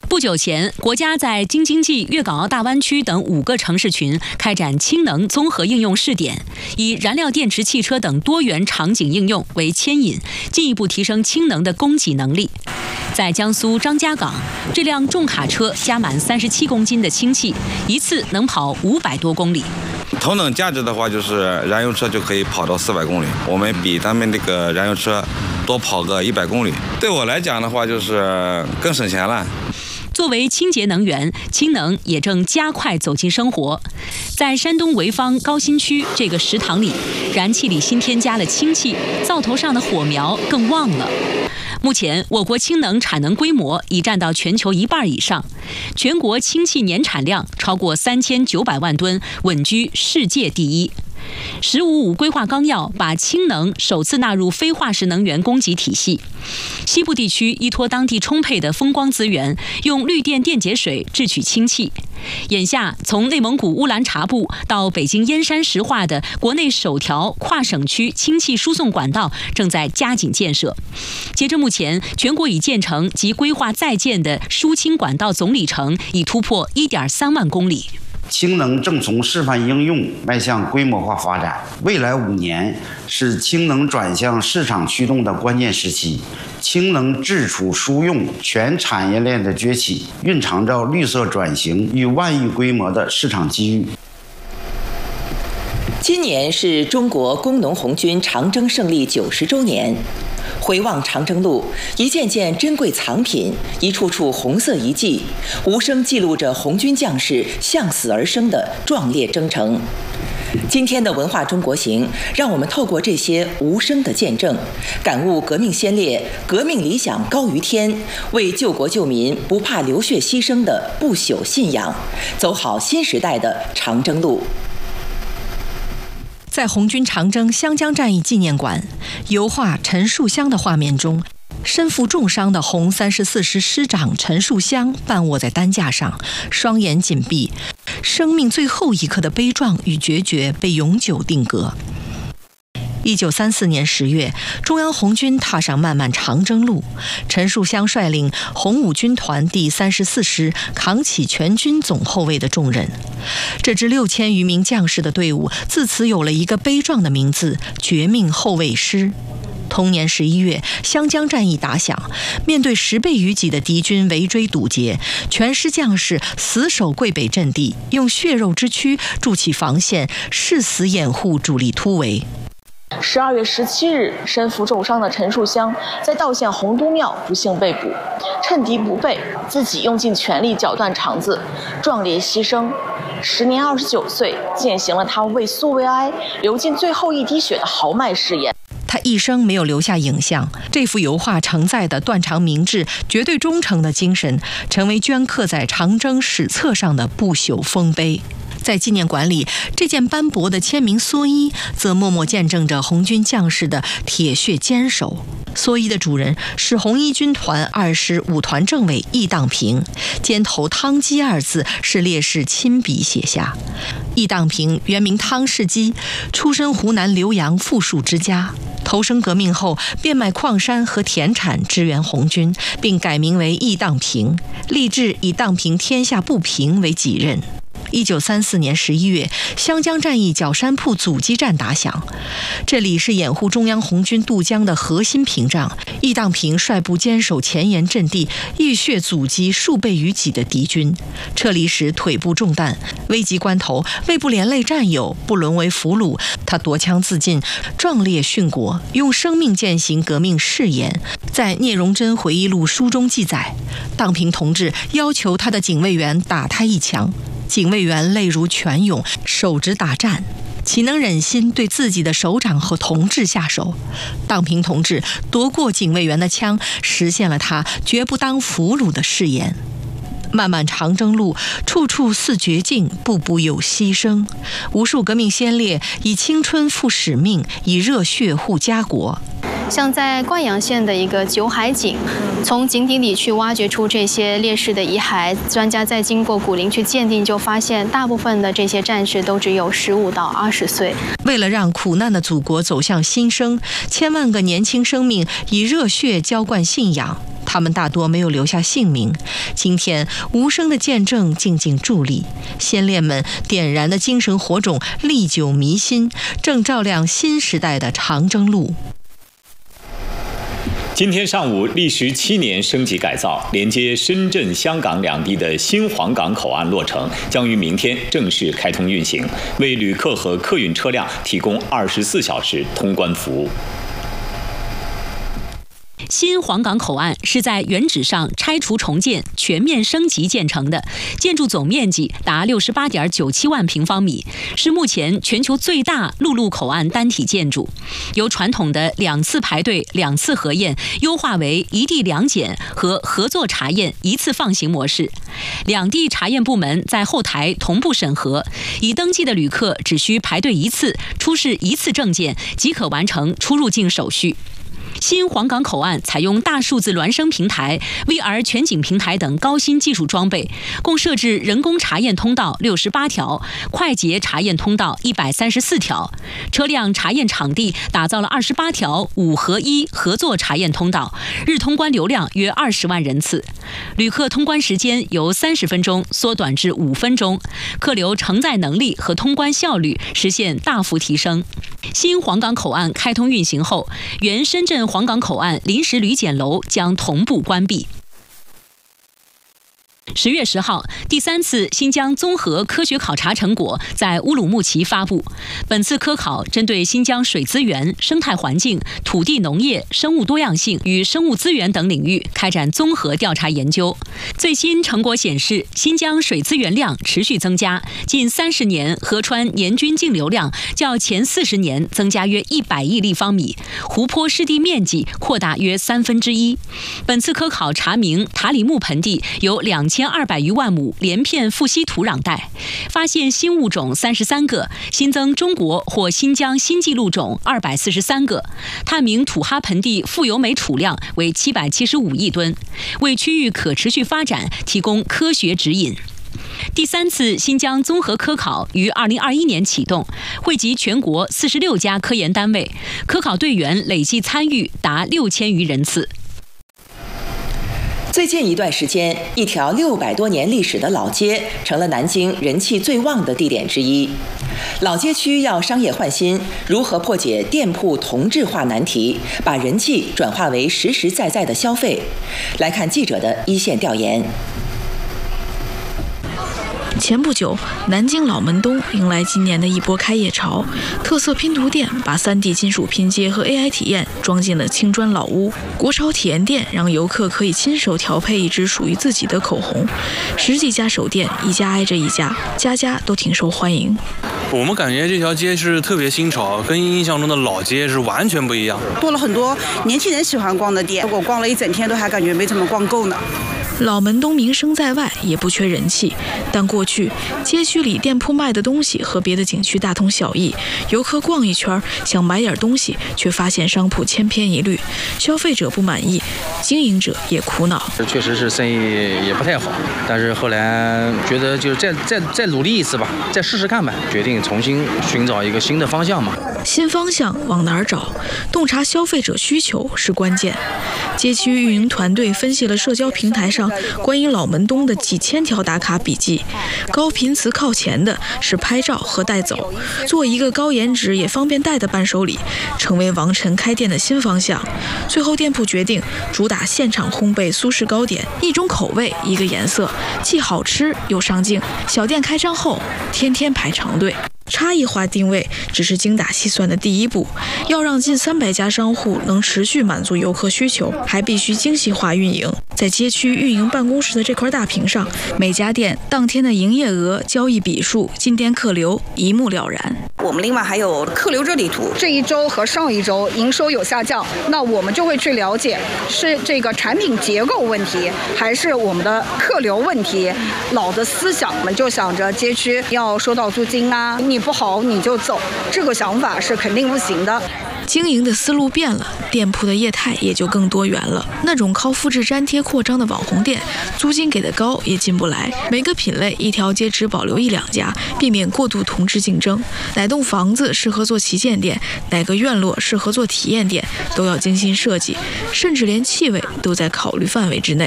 不久前，国家在京津冀、粤港澳大湾区等5个城市群开展氢能综合应用试点，以燃料电池汽车等多元场景应用为牵引，进一步提升氢能的供给能力。在江苏张家港，这辆重卡车加满37公斤的氢气，一次能跑500多公里。 头等价值的话，就是燃油车就可以跑到400公里，我们比他们这个燃油车多跑个100公里。对我来讲的话，就是更省钱了。 作为清洁能源，氢能也正加快走进生活。在山东潍坊高新区这个食堂里，燃气里新添加了氢气，灶头上的火苗更旺了。目前，我国氢能产能规模已占到全球1半以上，全国氢气年产量超过3900万吨，稳居世界第一。“15+5”规划纲要把氢能首次纳入非化石能源供给体系。西部地区依托当地充沛的风光资源，用绿电电解水制取氢气。眼下，从内蒙古乌兰察布到北京燕山石化的国内首条跨省区氢气输送管道正在加紧建设。截至目前，全国已建成及规划在建的输氢管道总里程已突破1.3万公里。 氢能正从示范应用迈向规模化发展，未来5年是氢能转向市场驱动的关键时期。氢能制储输用全产业链的崛起，蕴藏着绿色转型与万亿规模的市场机遇。 今年是中国工农红军长征胜利90周年。回望长征路，一件件珍贵藏品，一处处红色遗迹，无声记录着红军将士向死而生的壮烈征程。今天的文化中国行，让我们透过这些无声的见证，感悟革命先烈、革命理想高于天，为救国救民不怕流血牺牲的不朽信仰，走好新时代的长征路。 在红军长征湘江战役纪念馆，油画陈树湘的画面中，身负重伤的红34师师长陈树湘半卧在担架上，双眼紧闭，生命最后一刻的悲壮与决绝被永久定格。1934年10月，中央红军踏上漫漫长征路，陈树湘率领红五军团第34师扛起全军总后卫的重任。这支6000余名将士的队伍自此有了一个悲壮的名字——绝命后卫师。同年11月，湘江战役打响，面对10倍于己的敌军围追堵截，全师将士死守桂北阵地，用血肉之躯筑起防线，誓死掩护主力突围。 12月17日，身负重伤的陈树湘在道县洪都庙不幸被捕，趁敌不备，自己用尽全力绞断肠子，壮烈牺牲。时年29岁，践行了他为苏维埃流尽最后一滴血的豪迈誓言。 他一生没有留下影像，这幅油画承载的断肠明志、绝对忠诚的精神，成为镌刻在长征史册上的不朽丰碑。在纪念馆里，这件斑驳的签名蓑衣则默默见证着红军将士的铁血坚守。蓑衣的主人是红一军团2师5团政委易当平，肩头汤基2字是烈士亲笔写下。易当平原名汤世基，出身湖南浏阳富庶之家。投身革命后，变卖矿山和田产支援红军，并改名为易当平，立志以荡平天下不平为己任。1934年11月，湘江战役角山铺阻击战打响，这里是掩护中央红军渡江的核心屏障。易当平率部坚守前沿阵地，浴血阻击数倍于己的敌军。撤离时腿部中弹，危急关头为不连累战友，不沦为俘虏，他夺枪自尽，壮烈殉国，用生命践行革命誓言。在聂荣臻回忆录书中记载，当平同志要求他的警卫员打他一枪，警卫员泪如泉涌，手执打战，岂能忍心对自己的首长和同志下手？当平同志夺过警卫员的枪，实现了他绝不当俘虏的誓言。漫漫长征路，处处似绝境，步步有牺牲。无数革命先烈以青春赴使命，以热血护家国。 像在灌阳县的一个九海井，从井底里去挖掘出这些烈士的遗骸，专家在经过骨龄去鉴定，就发现大部分的这些战士都只有15到20岁。 为了让苦难的祖国走向新生，千万个年轻生命以热血浇灌信仰， 他们大多没有留下姓名。今天无声的见证静静伫立，先烈们点燃的精神火种历久弥新，正照亮新时代的长征路。 今天上午，历时7年升级改造，连接深圳、香港两地的新皇岗口岸落成，将于明天正式开通运行，为旅客和客运车辆提供24小时通关服务。 新皇岗口岸是在原址上拆除重建、全面升级建成的，建筑总面积达68.97万平方米，是目前全球最大陆路口岸单体建筑。由传统的2次排队、2次核验，优化为一地两检和合作查验一次放行模式。两地查验部门在后台同步审核，已登记的旅客只需排队1次，出示1次证件即可完成出入境手续。新皇岗口岸采用大数字孪生平台、VR 全景平台等高新技术装备，共设置人工查验通道68条、快捷查验通道134条，车辆查验场地打造了28条5合1合作查验通道，日通关流量约20万人次，旅客通关时间由30分钟缩短至5分钟，客流承载能力和通关效率实现大幅提升。新皇岗口岸开通运行后，原深圳皇岗口岸临时旅检楼将同步关闭。10月10号，第3次新疆综合科学考察成果在乌鲁木齐发布。本次科考针对新疆水资源、生态环境、土地农业、生物多样性与生物资源等领域开展综合调查研究。最新成果显示，新疆水资源量持续增加，近30年河川年均净流量较前40年增加约100亿立方米，湖泊湿地面积扩大约1/3。本次科考查明塔里木盆地有2200余万亩连片富硒土壤带，发现新物种33个，新增中国或新疆新纪录种243个，探明土哈盆地富油煤储量为775亿吨，为区域可持续发展提供科学指引。第3次新疆综合科考于2021年启动，汇集全国46家科研单位，科考队员累计参与达6000余人次。 最近一段时间，一条600多年历史的老街成了南京人气最旺的地点之一。老街区要商业换新，如何破解店铺同质化难题，把人气转化为实实在在的消费？来看记者的一线调研。 前不久，南京老门东迎来今年的一波开业潮，特色拼图店把3D 金属拼接和 AI 体验装进了青砖老屋。国潮体验店让游客可以亲手调配一支属于自己的口红。10几家手店，一家挨着一家，家家都挺受欢迎。 我们感觉这条街是特别新潮，跟印象中的老街是完全不一样。 多了很多年轻人喜欢逛的店，我逛了一整天都还感觉没怎么逛够呢。 老门东名声在外，也不缺人气，但过去街区里店铺卖的东西和别的景区大同小异，游客逛一圈想买点东西，却发现商铺千篇一律，消费者不满意，经营者也苦恼。 确实是生意也不太好，但是后来觉得就再努力一次吧，再试试看吧，决定重新寻找一个新的方向嘛。 新方向往哪儿找？洞察消费者需求是关键。街区运营团队分析了社交平台上关于老门东的几千条打卡笔记，高频词靠前的是拍照和带走，做一个高颜值也方便带的伴手礼，成为王晨开店的新方向。最后店铺决定主打现场烘焙苏式糕点，一种口味一个颜色，既好吃又上镜。小店开张后天天排长队。差异化定位只是精打细算的第一步，要让近300家商户能持续满足游客需求，还必须精细化运营。在街区运营办公室的这块大屏上，每家店当天的营业额、交易笔数、进店客流一目了然。 我们另外还有客流热力图， 这一周和上一周营收有下降，那我们就会去了解是这个产品结构问题，还是我们的客流问题。老的思想，我们就想着街区要收到租金啊，你不好你就走，这个想法是肯定不行的。 经营的思路变了，店铺的业态也就更多元了。那种靠复制粘贴扩张的网红店，租金给的高也进不来。每个品类一条街只保留1、2家，避免过度同质竞争。哪栋房子适合做旗舰店，哪个院落适合做体验店，都要精心设计，甚至连气味都在考虑范围之内。